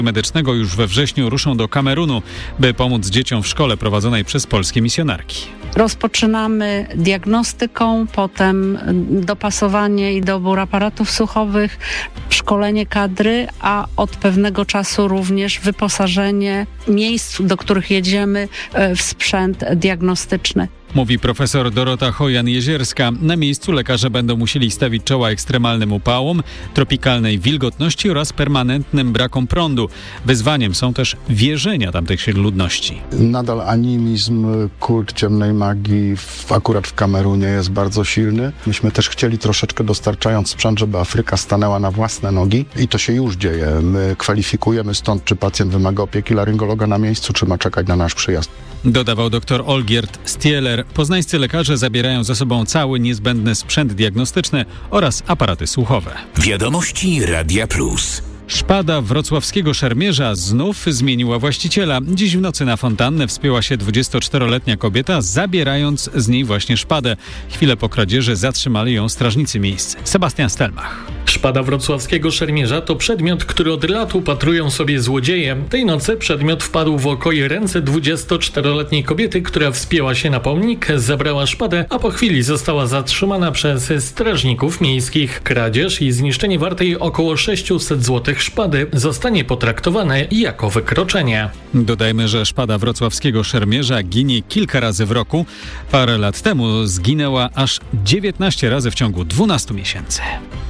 medycznego już we wrześniu ruszą do Kamerunu, by pomóc dzieciom w szkole prowadzonej przez polskie misjonarki. Rozpoczynamy diagnostyką, potem dopasowanie i dobór aparatów słuchowych, szkolenie kadry, a od pewnego czasu również wyposażenie miejsc, do których jedziemy, w sprzęt diagnostyczny. Mówi profesor Dorota Chojan-Jezierska. Na miejscu lekarze będą musieli stawić czoła ekstremalnym upałom, tropikalnej wilgotności oraz permanentnym brakom prądu. Wyzwaniem są też wierzenia tamtejszej ludności. Nadal animizm, kult ciemnej magii akurat w Kamerunie jest bardzo silny. Myśmy też chcieli troszeczkę dostarczając sprzęt, żeby Afryka stanęła na własne nogi i to się już dzieje. My kwalifikujemy stąd, czy pacjent wymaga opieki laryngologa na miejscu, czy ma czekać na nasz przyjazd. Dodawał dr Olgierd Stieler. Poznańscy lekarze zabierają ze sobą cały niezbędny sprzęt diagnostyczny oraz aparaty słuchowe. Wiadomości Radia Plus. Szpada wrocławskiego szermierza znów zmieniła właściciela. Dziś w nocy na fontannę wspięła się 24-letnia kobieta, zabierając z niej właśnie szpadę. Chwilę po kradzieży zatrzymali ją strażnicy miejscy. Sebastian Stelmach. Szpada wrocławskiego szermierza to przedmiot, który od lat upatrują sobie złodzieje. Tej nocy przedmiot wpadł w oko i ręce 24-letniej kobiety, która wspięła się na pomnik, zabrała szpadę, a po chwili została zatrzymana przez strażników miejskich. Kradzież i zniszczenie wartej około 600 zł szpady zostanie potraktowane jako wykroczenie. Dodajmy, że szpada wrocławskiego szermierza ginie kilka razy w roku. Parę lat temu zginęła aż 19 razy w ciągu 12 miesięcy.